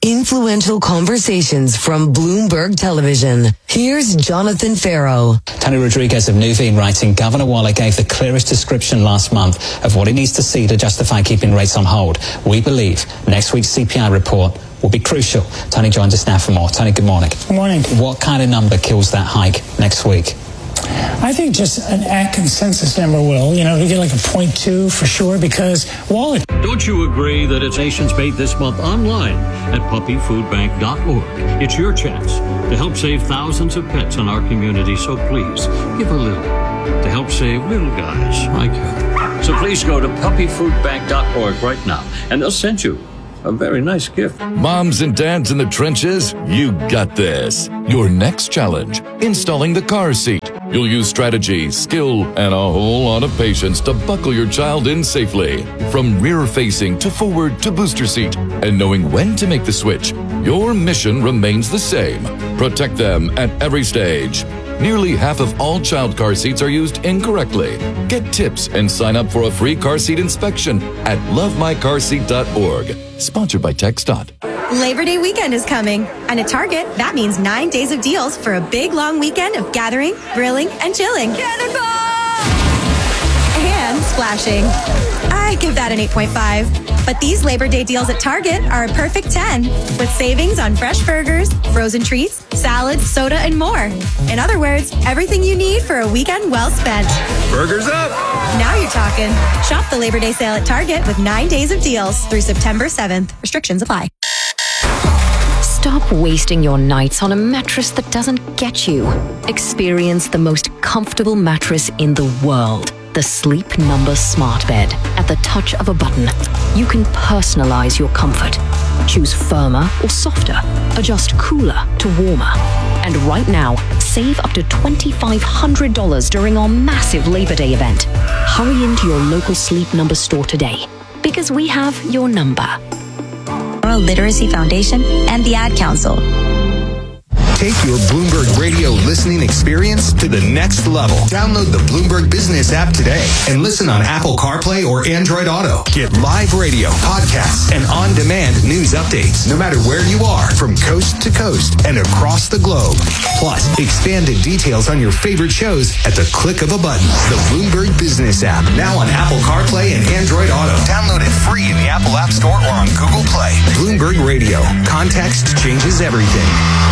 influential conversations from Bloomberg Television. Here's Jonathan Farrow. Tony Rodriguez of Nuveen writing, Governor Waller gave the clearest description last month of what he needs to see to justify keeping rates on hold. We believe next week's CPI report will be crucial. Tony joins us now for more. Tony, good morning. Good morning. What kind of number kills that hike next week? I think just an consensus number will. You get like a 0.2 for sure, because Waller. Don't you agree that it's Nations Made this month online at puppyfoodbank.org? It's your chance to help save thousands of pets in our community, so please give a little to help save little guys like you. So please go to puppyfoodbank.org right now, and they'll send you a very nice gift. Moms and dads in the trenches, you got this. Your next challenge, installing the car seat. You'll use strategy, skill, and a whole lot of patience to buckle your child in safely. From rear-facing to forward to booster seat. And knowing when to make the switch, your mission remains the same. Protect them at every stage. Nearly half of all child car seats are used incorrectly. Get tips and sign up for a free car seat inspection at lovemycarseat.org. Sponsored by TxDOT. Labor Day weekend is coming, and at Target, that means 9 days of deals for a big long weekend of gathering, grilling, and chilling. Cannonball! And splashing. I give that an 8.5. But these Labor Day deals at Target are a perfect 10, with savings on fresh burgers, frozen treats, salads, soda, and more. In other words, everything you need for a weekend well spent. Burgers up! Now you're talking. Shop the Labor Day sale at Target with 9 days of deals through September 7th. Restrictions apply. Stop wasting your nights on a mattress that doesn't get you. Experience the most comfortable mattress in the world. The Sleep Number Smart Bed. At the touch of a button, you can personalize your comfort. Choose firmer or softer. Adjust cooler to warmer. And right now, save up to $2,500 during our massive Labor Day event. Hurry into your local Sleep Number store today, because we have your number. Literacy Foundation and the Ad Council. Take your Bloomberg Radio listening experience to the next level. Download the Bloomberg Business app today and listen on Apple CarPlay or Android Auto. Get live radio, podcasts, and on-demand news updates no matter where you are, from coast to coast and across the globe. Plus, expanded details on your favorite shows at the click of a button. The Bloomberg Business app, now on Apple CarPlay and Android Auto. Download it free in the Apple App Store or on Google Play. Bloomberg Radio. Context changes everything.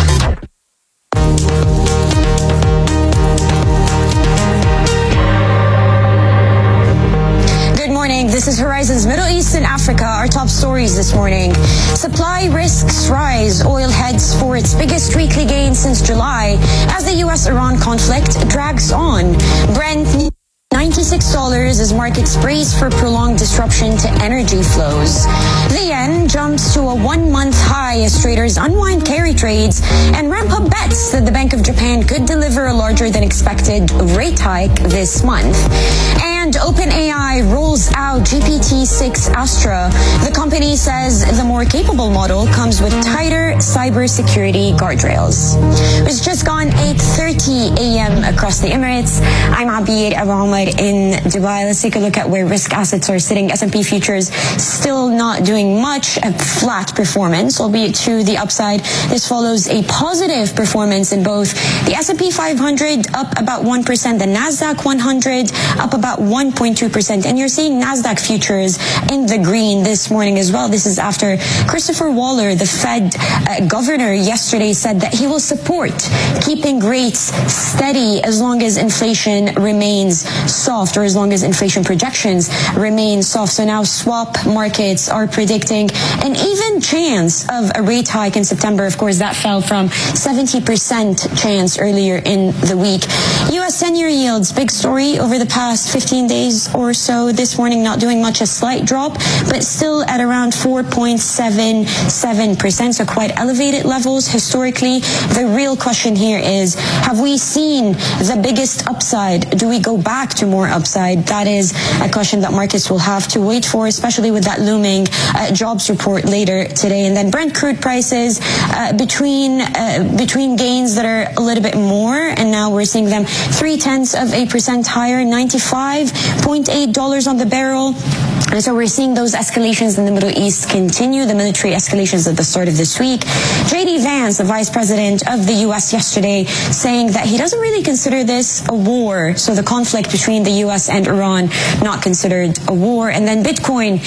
This is Horizon's Middle East and Africa. Our top stories this morning. Supply risks rise. Oil heads for its biggest weekly gain since July as the U.S.-Iran conflict drags on. Brent $96 as markets brace for prolonged disruption to energy flows. The yen jumps to a 1-month high as traders unwind carry trades and ramp up bets that the Bank of Japan could deliver a larger than expected rate hike this month. And OpenAI rolls out GPT-6 Astra. The company says the more capable model comes with tighter cybersecurity guardrails. It's just gone 8:30 a.m. across the Emirates. I'm Abir Abu Omar in Dubai. Let's take a look at where risk assets are sitting. S&P futures still not doing much, a flat performance, albeit to the upside. This follows a positive performance in both the S&P 500 up about 1%, the Nasdaq 100 up about 1.2%. And you're seeing Nasdaq futures in the green this morning as well. This is after Christopher Waller, the Fed governor, yesterday said that he will support keeping rates steady as long as inflation remains soft, or as long as inflation projections remain soft. So now swap markets are predicting an even chance of a rate hike in September. Of course, that fell from 70% chance earlier in the week. U.S. 10-year yields, big story over the past 15 days or so. This morning, not doing much, a slight drop, but still at around 4.77%, so quite elevated levels historically. The real question here is, have we seen the biggest upside? Do we go back to more upside? That is a question that markets will have to wait for, especially with that looming jobs report later today. And then Brent crude prices between gains that are a little bit more, and now we're seeing them 0.3% higher, 95 $0.8 on the barrel. And so we're seeing those escalations in the Middle East continue, the military escalations at the start of this week. J.D. Vance, the vice president of the U.S. yesterday, saying that he doesn't really consider this a war. So the conflict between the U.S. and Iran, not considered a war. And then Bitcoin,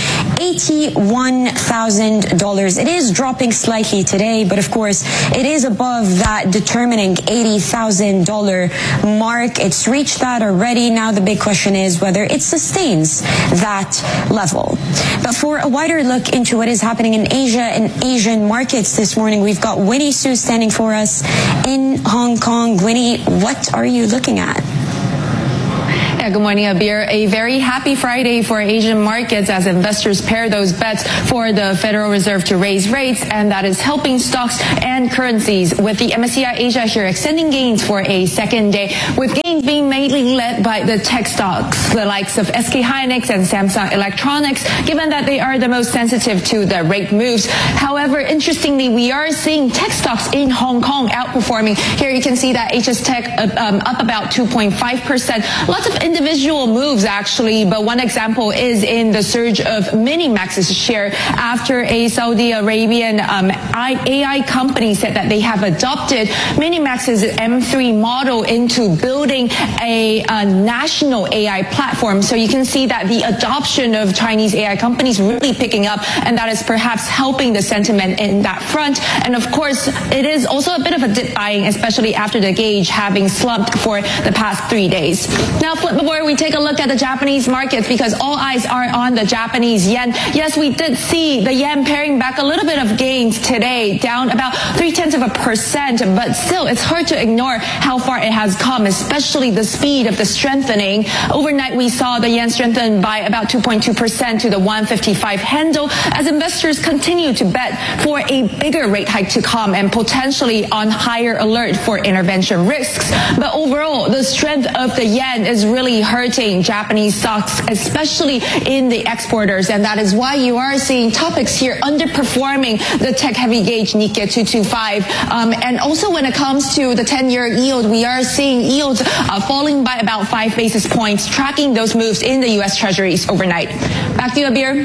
$81,000. It is dropping slightly today, but of course, it is above that determining $80,000 mark. It's reached that already. Now the big question is whether it sustains that level. But for a wider look into what is happening in Asia and Asian markets this morning, we've got Winnie Su standing for us in Hong Kong. Winnie, what are you looking at? Yeah, good morning, Abir. A very happy Friday for Asian markets as investors pair those bets for the Federal Reserve to raise rates, and that is helping stocks and currencies, with the MSCI Asia here extending gains for a second day, with gains being mainly led by the tech stocks, the likes of SK Hynix and Samsung Electronics, given that they are the most sensitive to the rate moves. However, interestingly, we are seeing tech stocks in Hong Kong outperforming. Here you can see that HS Tech up about 2.5%. Lots of individual moves actually, but one example is in the surge of Minimax's share after a Saudi Arabian AI company said that they have adopted Minimax's M3 model into building a national AI platform. So you can see that the adoption of Chinese AI companies really picking up, and that is perhaps helping the sentiment in that front. And of course, it is also a bit of a dip buying, especially after the gauge having slumped for the past 3 days. Now, before we take a look at the Japanese markets, because all eyes are on the Japanese yen. Yes, we did see the yen paring back a little bit of gains today, down about 0.3%, but still it's hard to ignore how far it has come, especially the speed of the strengthening. Overnight, we saw the yen strengthen by about 2.2% to the 155 handle as investors continue to bet for a bigger rate hike to come and potentially on higher alert for intervention risks. But overall, the strength of the yen is really hurting Japanese stocks, especially in the exporters, and that is why you are seeing topics here underperforming the tech-heavy gauge Nikkei 225. And also when it comes to the 10-year yield, we are seeing yields falling by about 5 basis points, tracking those moves in the U.S. Treasuries overnight. Back to you, Abir.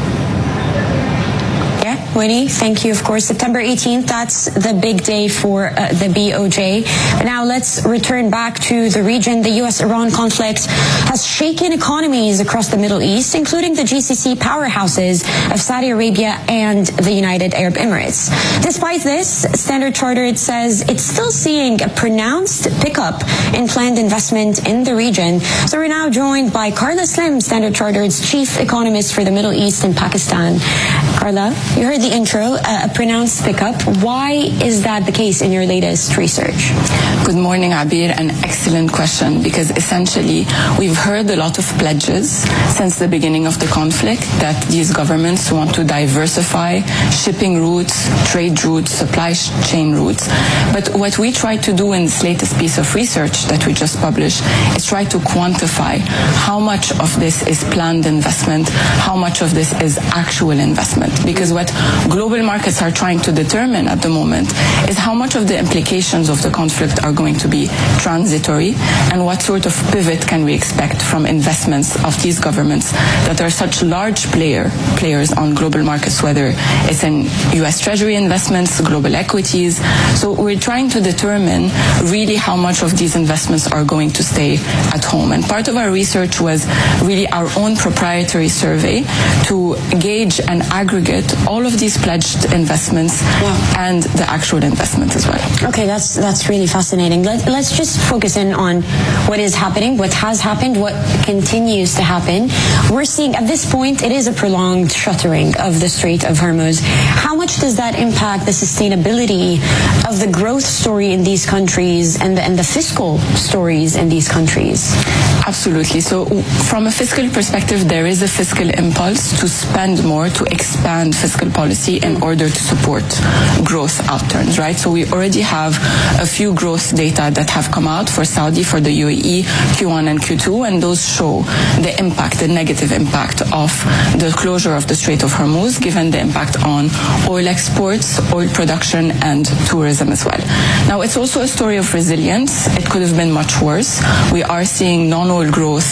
Yeah, Winnie, thank you. Of course, September 18th, that's the big day for the BOJ. Now let's return back to the region. The U.S.-Iran conflict has shaken economies across the Middle East, including the GCC powerhouses of Saudi Arabia and the United Arab Emirates. Despite this, Standard Chartered says it's still seeing a pronounced pickup in planned investment in the region. So we're now joined by Carla Slim, Standard Chartered's chief economist for the Middle East and Pakistan. Carla, you heard the intro, a pronounced pickup. Why is that the case in your latest research? Good morning, Abir. An excellent question, because essentially we've heard a lot of pledges since the beginning of the conflict that these governments want to diversify shipping routes, trade routes, supply chain routes. But what we try to do in this latest piece of research that we just published is try to quantify how much of this is planned investment, how much of this is actual investment. Because what global markets are trying to determine at the moment is how much of the implications of the conflict are going to be transitory and what sort of pivot can we expect from investments of these governments that are such large players on global markets, whether it's in U.S. Treasury investments, global equities. So we're trying to determine really how much of these investments are going to stay at home. And part of our research was really our own proprietary survey to gauge and aggregate all of these pledged investments and the actual investment as well. Okay, that's really fascinating. Let's just focus in on what is happening, what has happened, what continues to happen. We're seeing at this point it is a prolonged shuttering of the Strait of Hormuz. How much does that impact the sustainability of the growth story in these countries and the fiscal stories in these countries? Absolutely. So from a fiscal perspective, there is a fiscal impulse to spend more, to expand fiscal policy policy in order to support growth outturns, right? So we already have a few growth data that have come out for Saudi, for the UAE, Q1 and Q2, and those show the impact, the negative impact of the closure of the Strait of Hormuz, given the impact on oil exports, oil production, and tourism as well. Now, it's also a story of resilience. It could have been much worse. We are seeing non-oil growth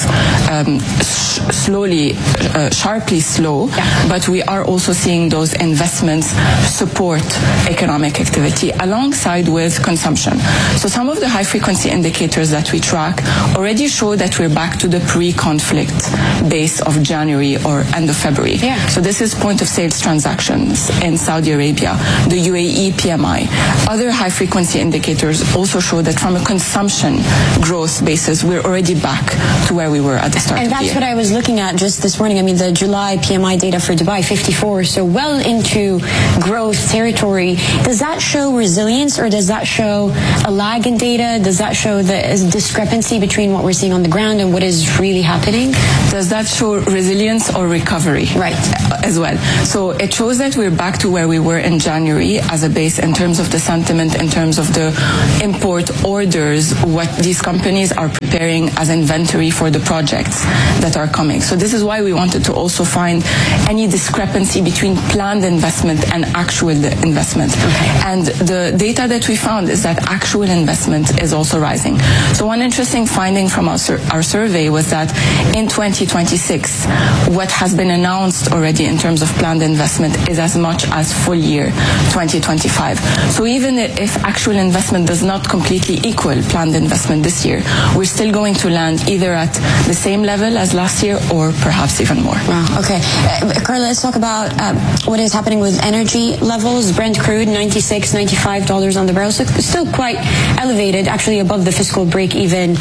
sharply slow, but we are also seeing those investments support economic activity alongside with consumption. So some of the high-frequency indicators that we track already show that we're back to the pre-conflict base of January or end of February. So this is point-of-sales transactions in Saudi Arabia, the UAE PMI. Other high-frequency indicators also show that from a consumption growth basis, we're already back to where we were at the start of the year. And that's what I was looking at just this morning. I mean, the July PMI data for Dubai, 54, so well into growth territory. Does that show resilience, or does that show a lag in data? Does that show the discrepancy between what we're seeing on the ground and what is really happening? Does that show resilience or recovery? Right. As well. So it shows that we're back to where we were in January as a base in terms of the sentiment, in terms of the import orders, what these companies are preparing as inventory for the projects that are coming. So this is why we wanted to also find any discrepancy between planned investment and actual investment. And the data that we found is that actual investment is also rising. So one interesting finding from our survey was that in 2026, what has been announced already in terms of planned investment is as much as full year 2025. So even if actual investment does not completely equal planned investment this year, we're still going to land either at the same level as last year or perhaps even more. Wow, okay. Carla, let's talk about what is happening with energy levels. Brent crude, $96, $95 on the barrel. So still quite elevated, actually above the fiscal break even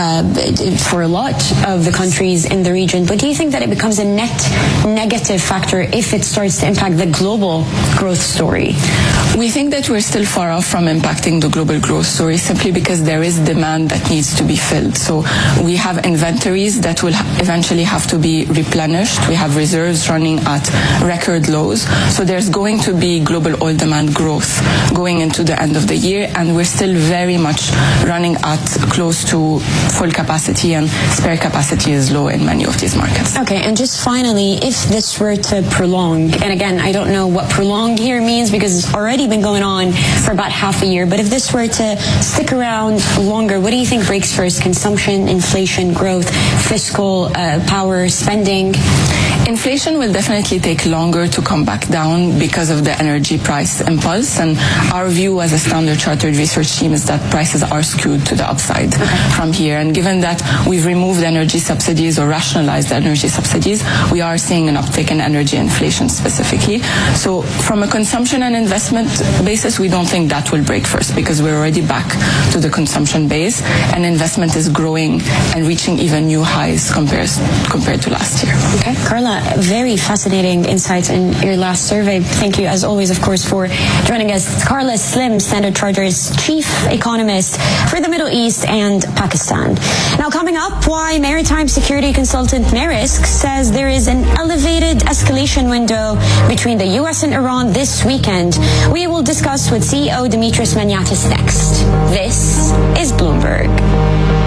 for a lot of the countries in the region. But do you think that it becomes a net negative factor if it starts to impact the global growth story? We think that we're still far off from impacting the global growth story simply because there is demand that needs to be filled. So we have inventories that will eventually have to be replenished. We have reserves running at record lows. So there's going to be global oil demand growth going into the end of the year, and we're still very much running at close to full capacity, and spare capacity is low in many of these markets. Okay, and just finally, if this were to prolong, and again, I don't know what prolonged here means because it's already been going on for about half a year, but if this were to stick around longer, what do you think breaks first? Consumption, inflation, growth, fiscal power, spending? Inflation will definitely take longer to come back down because of the energy price impulse, and our view as a Standard Chartered research team is that prices are skewed to the upside from here. And given that we've removed energy subsidies or rationalized energy subsidies, we are seeing an uptick in energy inflation specifically. So from a consumption and investment basis, we don't think that will break first because we're already back to the consumption base, and investment is growing and reaching even new highs compared to last year. Okay, Carla, very fascinating insights in your last survey. Thank you, as always, of course, for joining us. Carla Slim, Standard Chartered's chief economist for the Middle East and Pakistan. Now, coming up, why maritime security consultant Maersk says there is an elevated escalation window between the U.S. and Iran this weekend. We will discuss with CEO Dimitris Maniatis next. This is Bloomberg.